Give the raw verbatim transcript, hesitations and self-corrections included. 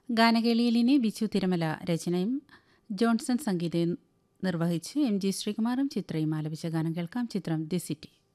ഗാനകേളിയിലിനെ ബിച്ചു തിരുമല രചനയും ജോൺസൺ സംഗീതവും നിർവഹിച്ച് എം ജി ശ്രീകുമാറും ചിത്രയും ആലപിച്ച ഗാനം കേൾക്കാം. ചിത്രം ദി സിറ്റി.